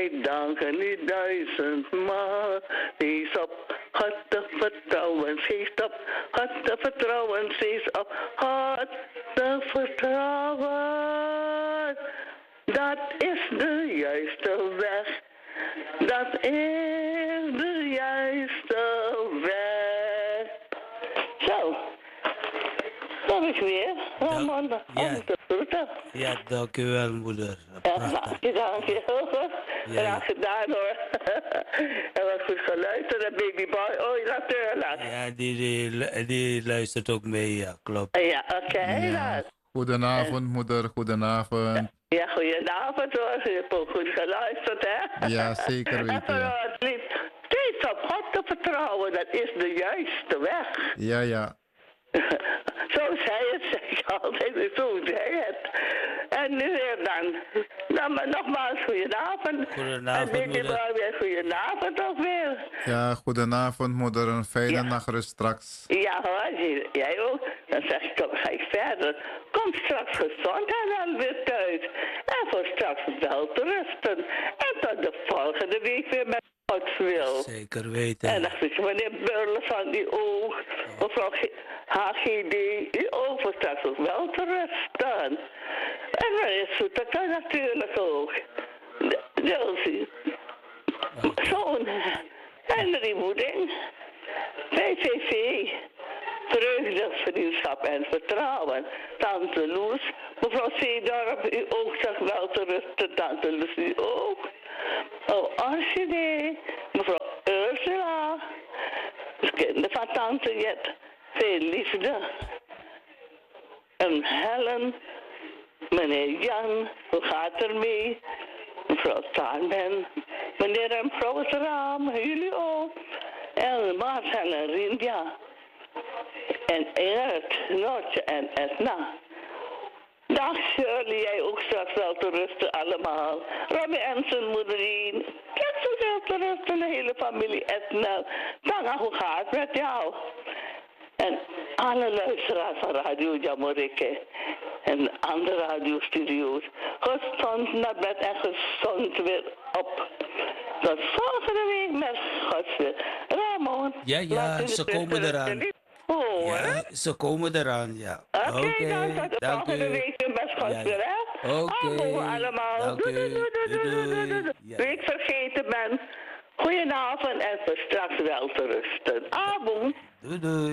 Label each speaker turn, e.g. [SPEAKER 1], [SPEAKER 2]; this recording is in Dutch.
[SPEAKER 1] mij danken u duizendmaal. Wees op, had te vertrouwen, steeds op, had te vertrouwen, steeds op, had te vertrouwen. Dat is de juiste weg. Dat is de juiste weg. Zo. Dat is weer. Ramon,
[SPEAKER 2] Ja, dank u wel, moeder.
[SPEAKER 1] Dank je. Graag gedaan hoor. En wat goed geluisterd, babyboy. Oh, natuurlijk.
[SPEAKER 2] Ja, die luistert ook mee, ja, klopt.
[SPEAKER 1] Ja, oké.
[SPEAKER 3] Goedenavond, moeder. Goedenavond.
[SPEAKER 1] Ja, goedenavond hoor. Je hebt ook goed geluisterd, hè?
[SPEAKER 3] Ja, zeker weten.
[SPEAKER 1] Ja. Steeds op God te vertrouwen, dat is de juiste weg.
[SPEAKER 3] Ja.
[SPEAKER 1] Zo zei het, zeg ik altijd. Zo zei het. En nu weer dan. Nou, maar nogmaals, goedenavond.
[SPEAKER 2] Goedenavond,
[SPEAKER 1] en
[SPEAKER 2] moeder.
[SPEAKER 1] Weer goedenavond ook weer.
[SPEAKER 3] Ja, goedenavond, moeder. Een fijne nachtrust straks.
[SPEAKER 1] Ja hoor, jij ook. Dan zeg ik, dan ga ik verder. Kom straks gezond en dan weer thuis. En voor straks wel te rusten. En tot de volgende week weer met Gods wil.
[SPEAKER 2] Zeker weten.
[SPEAKER 1] En dan is meneer Burle van die oog. Mevrouw HGD, die oog voor straks ook wel te rusten. En dan is Soetaka natuurlijk ook. Delsie. Zo'n Henry Moeding. VVV. Vreugde, vriendschap en vertrouwen. Tante Loes. Mevrouw Zeedorp, u ook zegt wel te rusten. Tante Loes, u ook. Oh, Orchidee. Mevrouw Ursula. De kinderen van tante Jet. Veel liefde. En Helen. Meneer Jan, hoe gaat er mee? Mevrouw Taarben. Meneer en mevrouw het raam, jullie ook. En Marcel en Rindia. En Ingrid, Noortje en Edna. Dag Shirley, jij ook straks wel te rusten allemaal. Robbie en zijn moederien. Kijk zo wel te rusten, de hele familie Edna. Tanga, hoe gaat het met jou? En alle luisteraars van Radio Jamorikke en andere radiostudio's. Gezond naar bed en gezond weer op. Tot volgende week met Gods wil. Ramon.
[SPEAKER 2] Ja, ze komen eraan. Ja, ze komen eraan, ja.
[SPEAKER 1] Oké, dan tot de volgende week met Gods wil, hè?
[SPEAKER 2] Oké.
[SPEAKER 1] Allemaal. Doei. Ik vergeten ben. Goedenavond en voor straks wel te rusten. Avond.
[SPEAKER 2] Doei.